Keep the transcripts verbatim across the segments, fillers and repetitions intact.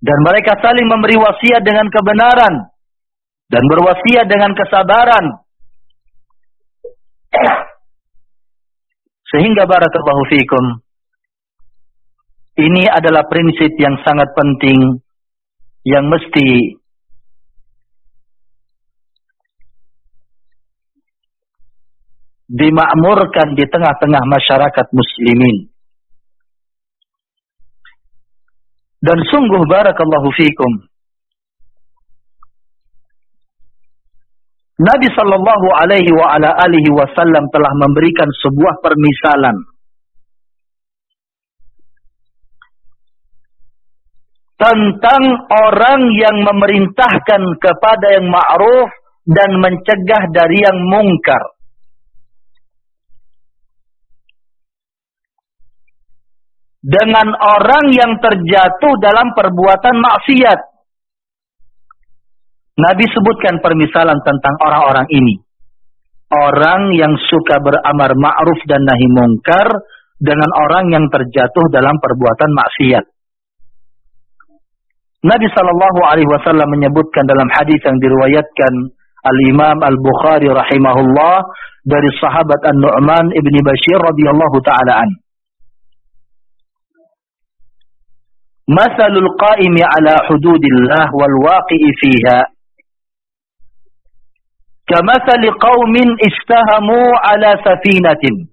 Dan mereka saling memberi wasiat dengan kebenaran dan berwasiat dengan kesabaran. Sehingga barakallahu fikum, ini adalah prinsip yang sangat penting yang mesti dimakmurkan di tengah-tengah masyarakat muslimin. Dan sungguh barakallahu fikum, Nabi sallallahu alaihi wa ala alihi wasallam telah memberikan sebuah permisalan tentang orang yang memerintahkan kepada yang ma'ruf dan mencegah dari yang mungkar. Dengan orang yang terjatuh dalam perbuatan maksiat. Nabi sebutkan permisalan tentang orang-orang ini. Orang yang suka beramar ma'ruf dan nahi mungkar dengan orang yang terjatuh dalam perbuatan maksiat. Nabi sallallahu alaihi wasallam menyebutkan dalam hadis yang diriwayatkan Al-Imam Al-Bukhari rahimahullah dari sahabat An-Nu'man ibn Bashir radhiyallahu ta'ala an. Masalul qa'imi ala hududillah wal waqi'i fiha kamathali qaumin istahamu ala safinatin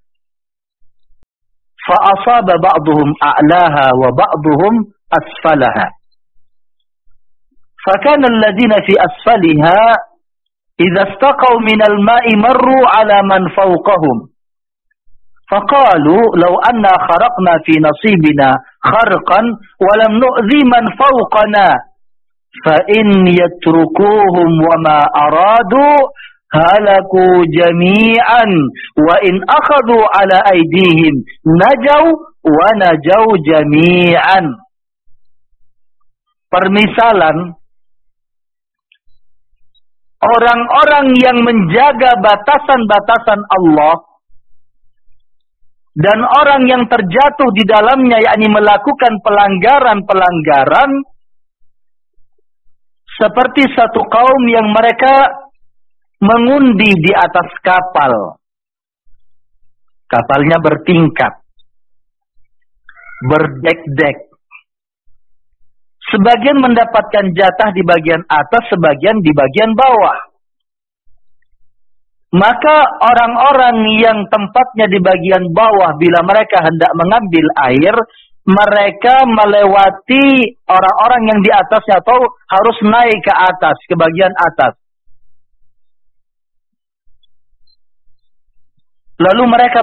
fa asaba ba'dhum a'laha wa ba'dhum asfalaha fa kana alladhina fi asfaliha idza istaqaw min al-ma'i marru ala man fawqahum فقالوا لو أنا خرقنا في نصيبنا خرقا ولم نؤذي من فوقنا فإن يتركوهم وما أرادوا هلكوا جميعا وإن أخذوا على أيديهم نجوا ونجوا جميعا. Permisalan orang-orang yang menjaga batasan-batasan Allah dan orang yang terjatuh di dalamnya, yakni melakukan pelanggaran-pelanggaran, seperti satu kaum yang mereka mengundi di atas kapal. Kapalnya bertingkat, berdek-dek. Sebagian mendapatkan jatah di bagian atas, sebagian di bagian bawah. Maka orang-orang yang tempatnya di bagian bawah, bila mereka hendak mengambil air, mereka melewati orang-orang yang di atasnya atau harus naik ke atas, ke bagian atas. Lalu mereka